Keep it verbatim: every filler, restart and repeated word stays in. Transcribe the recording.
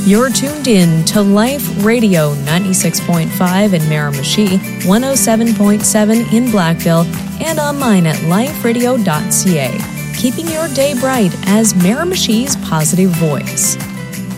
You're tuned in to Life Radio ninety-six point five in Miramichi, one oh seven point seven in Blackville, and online at life radio dot c a. Keeping your day bright as Miramichi's positive voice.